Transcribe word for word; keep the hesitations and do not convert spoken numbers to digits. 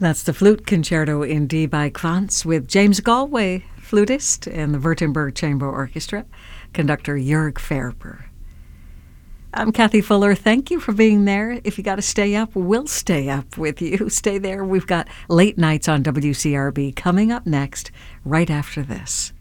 That's the Flute Concerto in D by Krantz with James Galway, flutist, and the Württemberg Chamber Orchestra, conductor Jörg Ferber. I'm Kathy Fuller. Thank you for being there. If you got to stay up, we'll stay up with you. Stay there. We've got Late Nights on W C R B coming up next, right after this.